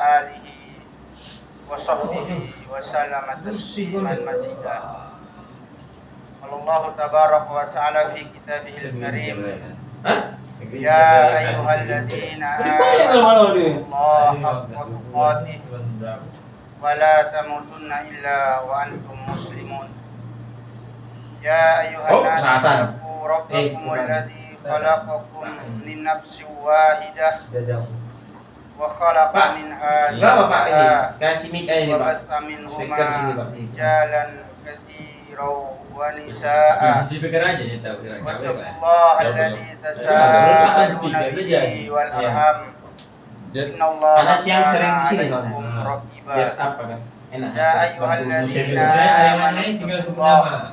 آله وصحبه وسلم تسليما مزيدا. قال الله تبارك وتعالى في كتابه الكريم: يا أيها الذين آمنوا الله حق تقاته ولا تموتن إلا وأنتم مسلمون. يا أيها الناس اتقوا ربكم الذي خلقكم من نفس واحدة وخلق منها زوجها وبث منهما رجالا كثيرا ونساء واتقوا الله الذي تساءلون به والأرحام إن الله كان عليكم رقيبا. يا أيها الذين آمنوا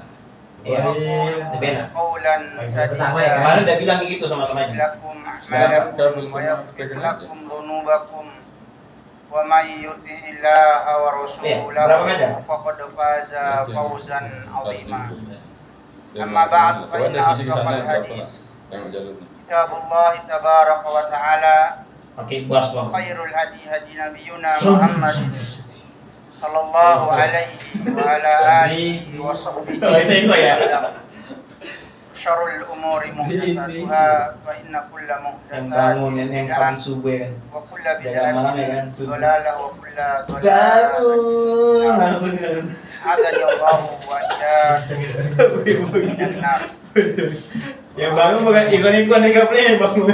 قولا سديدا kemarin udah bilang gitu sama temannya. lakum a'malakum wa yaghfir lakum dhunubakum wa may yuti'illaha wa rasulahu faqad faza fawzan 'azima. Amma ba'du fa inna ashrafal hadis kitabullah tabaraka wa ta'ala wa khairul hadi hadi nabiyyuna Muhammad sallallahu alaihi wa ala alihi wa sahbihi wasallam. Syarrul umuri muhdatsatuha fa inna kulla muhdatsatin bid'ah wa kulla bid'atin dhalalah wa kulla dhalalatin langsung adani Allah wa iyyakum minan nar. Ya bangun bukan ikon-ikon yang boleh bangun.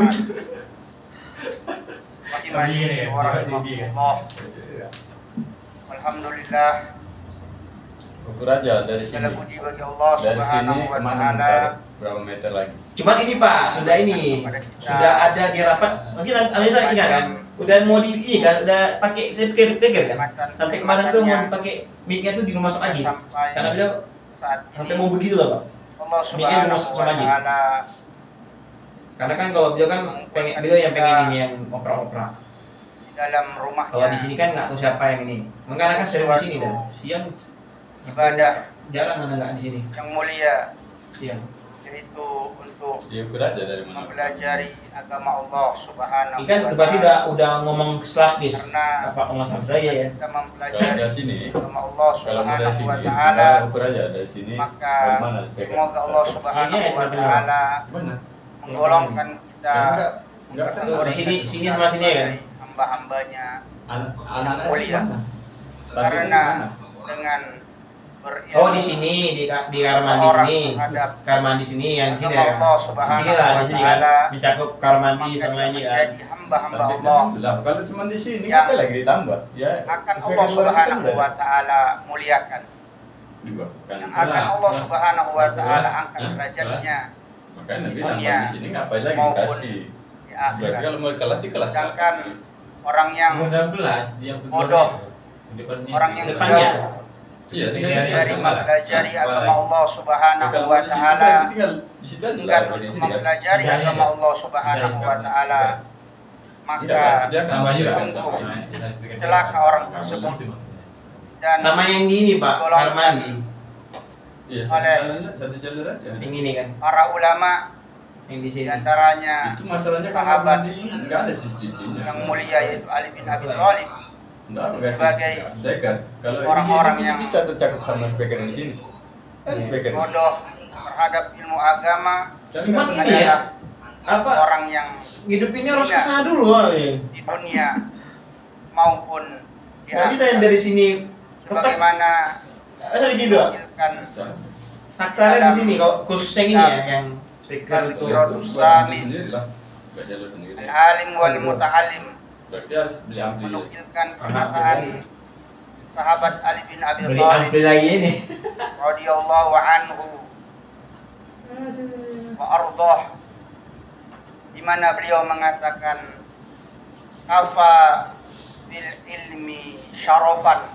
Rahimani wa rahimahullah. Alhamdulillah. Ukur aja dari sini. Segala puji bagi Allah Dari sini Subhanahu wa kemana taala. ntar? Berapa meter lagi? Cuman ini Pak, sudah ada di rapat. Mungkin Anda ingat kan? Udah mau di ini kan, udah pakai speaker kan? Sampai kemarin tuh mau dipakai mic-nya tuh di rumah Sok Aji. Karena beliau sampai mau begitu loh Pak. Allah Subhanahu wa taala. Karena kan kalau beliau kan beliau yang pengen ini yang opera-opera. Dalam rumahnya. Kalau di sini kan nggak tahu siapa yang ini. Mengapa kan sering di sini dah. Siang ibadah jarang ada nggak di sini. yang mulia Siang. yaitu untuk Ya ukur aja dari mana? mempelajari agama Allah Subhanahu Ini kan wa berarti taala. udah ngomong kelas bis. Karena Apa pengasapan saya ya? kita Kalau mempelajari dari sini, agama Allah kalau mau dari Subhanahu sini, wa taala, kita ukur aja dari sini. maka Dari mana speaker? semoga Allah Subhanahu wa taala Benar. menggolongkan kita Enggak kan? Oh, di sini sama sini kan? hamba-hambanya Anak-anak mulia. mana? Karena dengan berilmu Oh di sini di Karman di sini. terhadap Karman di sini yang di sini agama ya. Allah Di Subhanahu sini lah wa di sini kan. taala, Mencakup Karmandi maka sama ini kan. menjadi hamba-hamba Tapi Allah kan bilang, kalau cuma di sini Yang apa lagi ditambah? Ya, akan speaker Allah luar kan Subhanahu udah wa taala muliakan, dibuatkan. yang akan Allah Subhanahu wa taala angkat Hah? derajatnya Makanya bilang dunia kalau di sini ngapain lagi maupun dikasih? di Berarti akhirat. kalau mau kelas di kelas Sedangkan orang yang bodoh, orang yang Depannya. jauh iya, tinggal dari sini. mempelajari agama Allah Ya, Subhanahu kalau wa di sini taala, kan tinggal di situ aja enggan lah, di untuk sini kan. mempelajari agama Allah Subhanahu wa taala, maka untuk celaka orang tersebut dan Sama yang di ini Pak, Karmandi. Iya, oleh satu jalur aja. Yang ini kan. para ulama, Yang di di sini. antaranya Itu masalahnya kalau sahabat mandi ini enggak ada CCTV-nya. yang mulia yaitu Ali bin Abi Thalib Enggak ada sebagai speaker. Kalau orang-orang ini yang bisa tercakup sama speaker di sini. Kan speaker. bodoh terhadap ilmu agama Cuman ini adalah ya, apa orang yang hidupinnya harus ke sana dulu ya. di dunia maupun di Nggak bisa yang akhirat, dari sini. sebagaimana Ada gitu. dilakukan Sakarnya di sini kalau khusus yang ini ya, yang speaker itu. Sendiri lah. Enggak jalur sendiri. al-alim wal muta'alim Berarti harus beli ampli. menukilkan perkataan sahabat Ali bin Abi Beli Thalib ampli lagi ini. radhiyallahu anhu wa ardhah, di mana beliau mengatakan afa bil ilmi syarafan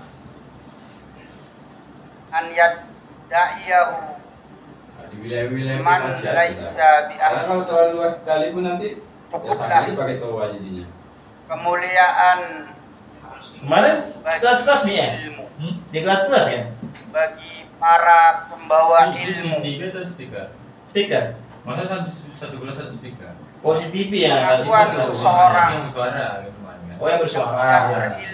an yadda'iyahu Di wilayah-wilayah man masih ada. laisa bi Karena ahli. kalau terlalu luas sekali pun nanti Cukuplah. ya satu pakai toa jadinya. Kemuliaan Kemarin kelas-kelas nih ya. ilmu Di kelas-kelas ya. bagi para pembawa ilmu CCTV atau speaker? Speaker. Masa satu gelas satu speaker? Oh CCTV ya. Pengakuan Itu. seseorang Yang suara gitu kan. Oh yang bersuara. yang Ya. berilmu